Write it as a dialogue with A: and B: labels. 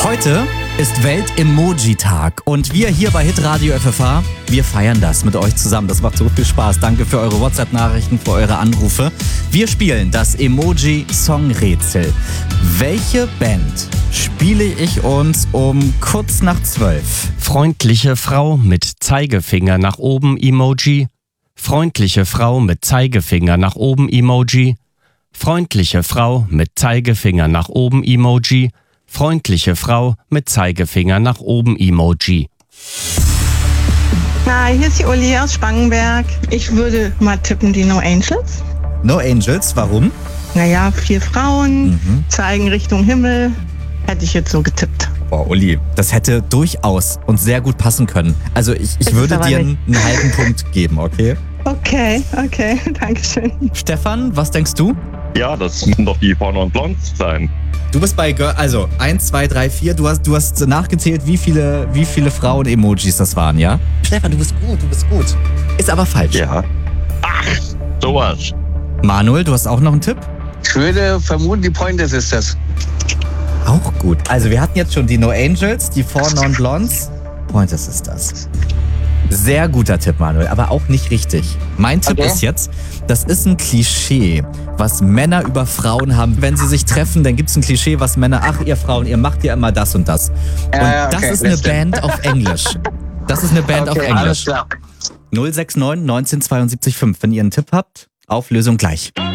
A: Heute ist Welt-Emoji-Tag und wir hier bei Hitradio FFH, wir feiern das mit euch zusammen. Das macht so viel Spaß. Danke für eure WhatsApp-Nachrichten, für eure Anrufe. Wir spielen das Emoji-Song-Rätsel. Welche Band spiele ich uns um kurz nach 12?
B: Freundliche Frau mit Zeigefinger nach oben Emoji. Freundliche Frau mit Zeigefinger nach oben Emoji. Freundliche Frau mit Zeigefinger nach oben Emoji. Freundliche Frau mit Zeigefinger nach oben Emoji.
C: Hi, hier ist die Uli aus Spangenberg. Ich würde mal tippen die No Angels.
A: No Angels, warum?
C: Naja, 4 Frauen, zeigen Richtung Himmel. Hätte ich jetzt so getippt.
A: Boah, Uli, das hätte durchaus und sehr gut passen können. Also ich würde dir einen halben Punkt geben, okay?
C: Okay, danke schön.
A: Stefan, was denkst du?
D: Ja, das müssen doch die Four Non Blondes sein.
A: Du bist bei also 1, 2, 3, 4. Du hast nachgezählt, wie viele Frauen-Emojis das waren, ja? Stefan, du bist gut. Ist aber falsch.
D: Ja. Ach, sowas.
A: Manuel, du hast auch noch einen Tipp?
E: Ich würde vermuten, die Pointer Sisters.
A: Auch gut. Also wir hatten jetzt schon die No Angels, die Four Non Blondes. Pointers ist das. Sehr guter Tipp, Manuel, aber auch nicht richtig. Mein Tipp ist jetzt, das ist ein Klischee, was Männer über Frauen haben. Wenn sie sich treffen, dann gibt es ein Klischee, was Männer, ach ihr Frauen, ihr macht ja immer das und das. Und das ist eine Band auf Englisch. Das ist eine Band auf Englisch.
E: Alles klar.
A: 069 1972 5. Wenn ihr einen Tipp habt, Auflösung gleich.